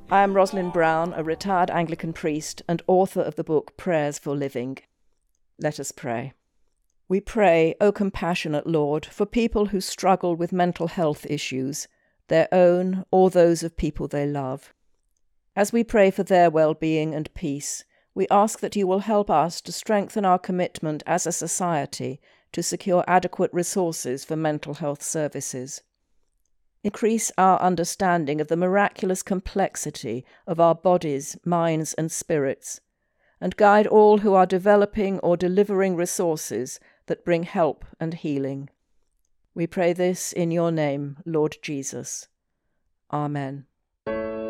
I am Rosalind Brown, a retired Anglican priest and author of the book Prayers for Living. Let us pray. We pray, O compassionate Lord, for people who struggle with mental health issues, their own or those of people they love. As we pray for their well-being and peace, we ask that you will help us to strengthen our commitment as a society to secure adequate resources for mental health services. Increase our understanding of the miraculous complexity of our bodies, minds, and spirits, and guide all who are developing or delivering resources that bring help and healing. We pray this in your name, Lord Jesus. Amen.